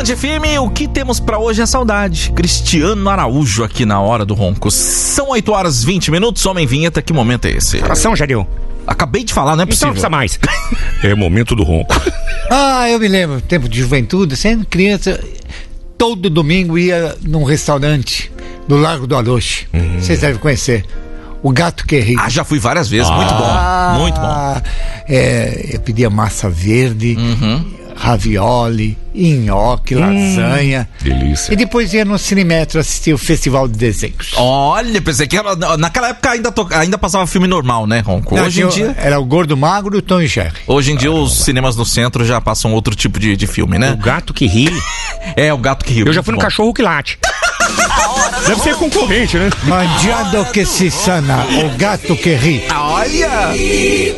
Band FM, o que temos pra hoje é saudade. Cristiano Araújo aqui na Hora do Ronco. São 8 horas 20 minutos, homem vinheta, que momento é esse? Ação, Jadil. Acabei de falar, não é possível. Então não precisa mais. É momento do ronco. Eu me lembro, tempo de juventude, sendo criança, todo domingo ia num restaurante do Largo do Aroche. Vocês devem conhecer. O Gato que Ri. Já fui várias vezes, muito bom, muito bom. Eu pedia massa verde, ravioli, nhoque, lasanha. Delícia. E depois ia no Cinemetro assistir o Festival de Desenhos. Olha, pensei que era, naquela época ainda passava filme normal, né, Ronco? Hoje em dia... Era o Gordo Magro e o Tom e Jerry. Hoje em dia os cinemas no centro já passam outro tipo de filme, né? O Gato que Ri. O Gato que Ri. Eu já fui no Cachorro que Late. Deve ser concorrente, né? Mangiado que se sana, o Gato que Ri. Olha!